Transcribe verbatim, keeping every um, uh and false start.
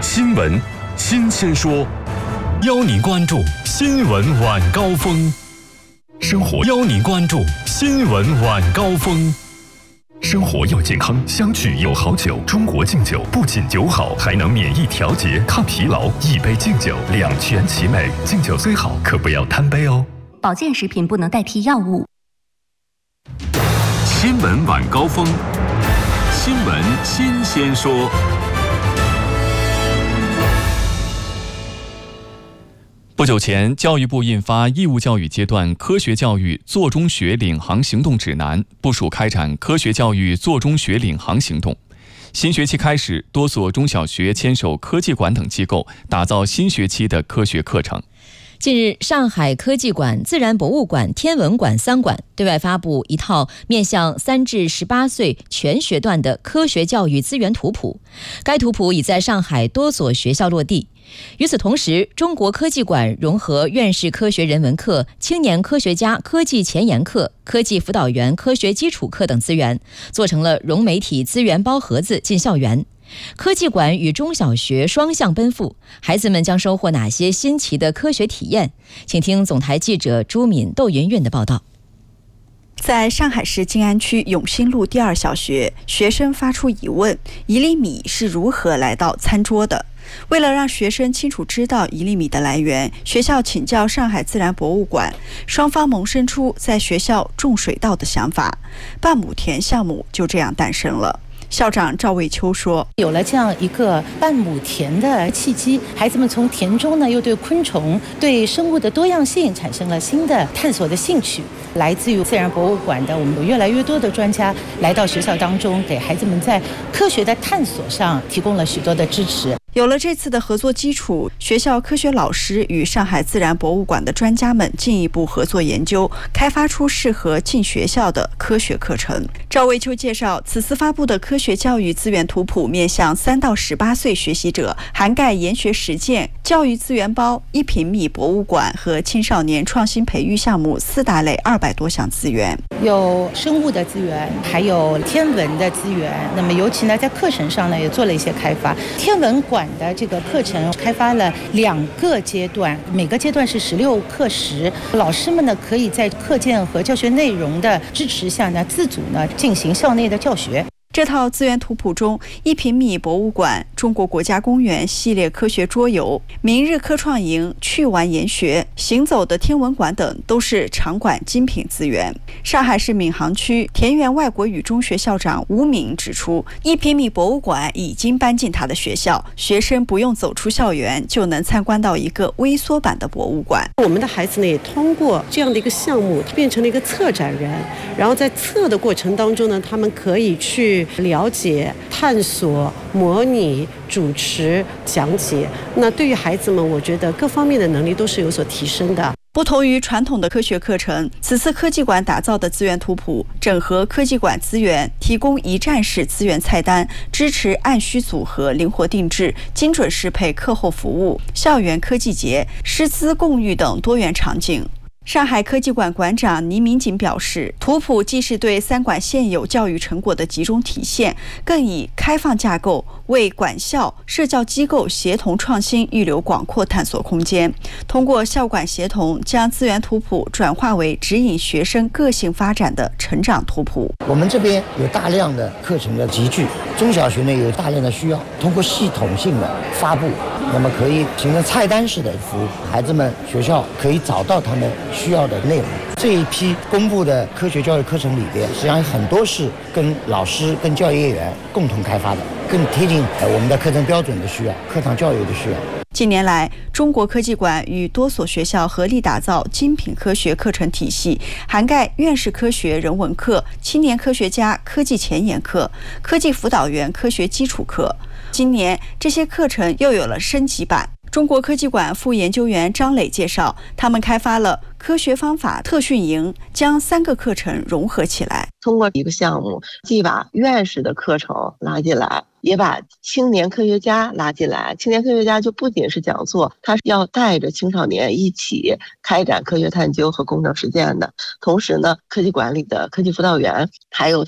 新闻新鲜说，邀您关注新闻晚高峰。生活邀您关注新闻晚高峰。生活要健康，相聚有好酒。中国敬酒不仅酒好，还能免疫调节、抗疲劳。一杯敬酒，两全其美。敬酒虽好，可不要贪杯哦。 保健食品不能代替药物。 新闻晚高峰，新闻新鲜说。不久前，教育部印发义务教育阶段科学教育做中学领航行动指南，部署开展科学教育做中学领航行动。新学期开始，多所中小学牵手科技馆等机构，打造新学期的科学课程。 近日，上海科技馆、自然博物馆、天文馆三馆对外发布一套面向三至十八岁全学段的科学教育资源图谱，该图谱已在上海多所学校落地。与此同时，中国科技馆融合院士科学人文课、青年科学家科技前沿课、科技辅导员科学基础课等资源，做成了融媒体资源包盒子进校园。科技馆与中小学双向奔赴，孩子们将收获哪些新奇的科学体验？请听总台记者朱敏、窦云云的报道。 在上海市静安区永兴路第二小学，学生发出疑问：一粒米是如何来到餐桌的？为了让学生清楚知道一粒米的来源，学校请教上海自然博物馆，双方萌生出在学校种水稻的想法，半亩田项目就这样诞生了。校长赵卫秋说， 有了这样一个半亩田的契机，孩子们从田中呢又对昆虫、对生物的多样性产生了新的探索的兴趣。来自于自然博物馆的我们有越来越多的专家来到学校当中，给孩子们在科学的探索上提供了许多的支持。 有了这次的合作基础，学校科学老师与上海自然博物馆的专家们进一步合作研究，开发出适合进学校的科学课程。赵卫秋介绍，此次发布的科学教育资源图谱面向三到十八岁学习者，涵盖研学实践、教育资源包、一平米博物馆和青少年创新培育项目四大类二百多项资源， 有生物的资源，还有天文的资源。那么尤其呢，在课程上呢也做了一些开发。天文馆的这个课程开发了两个阶段，每个阶段是十六课时，老师们呢可以在课件和教学内容的支持下呢，自主呢进行校内的教学。 这套资源图谱中，一平米博物馆、中国国家公园系列科学桌游、明日科创营、趣玩研学、行走的天文馆等都是场馆精品资源。上海市闵行区田园外国语中学校长吴敏指出，一平米博物馆已经搬进他的学校，学生不用走出校园就能参观到一个微缩版的博物馆。 我们的孩子呢，也通过这样的一个项目变成了一个策展人，然后在策的过程当中呢，他们可以去了解、探索、模拟、主持、讲解。那对于孩子们，我觉得各方面的能力都是有所提升的。 不同于传统的科学课程，此次科技馆打造的资源图谱整合科技馆资源，提供一站式资源菜单，支持按需组合、灵活定制、精准适配课后服务、校园科技节、师资共育等多元场景。上海科技馆馆长倪明锦表示，图谱既是对三馆现有教育成果的集中体现，更以开放架构为管校、社教机构协同创新预留广阔探索空间。通过校管协同，将资源图谱转化为指引学生个性发展的成长图谱。 我们这边有大量的课程的集聚，中小学呢有大量的需要，通过系统性的发布，那么可以形成菜单式的服务，孩子们学校可以找到他们需要的内容。这一批公布的科学教育课程里边，实际上很多是跟老师、跟教育业员共同开发的，更贴近我们的课程标准的需要、课堂教育的需要。 近年来，中国科技馆与多所学校合力打造精品科学课程体系，涵盖院士科学人文课、青年科学家科技前沿课、科技辅导员科学基础课。今年这些课程又有了升级版。中国科技馆副研究员张磊介绍，他们开发了科学方法特训营，将三个课程融合起来。 通过一个项目，既把院士的课程拉进来，也把青年科学家拉进来。青年科学家就不仅是讲座，他是要带着青少年一起开展科学探究和工程实践的。同时呢，科技馆里的科技辅导员还有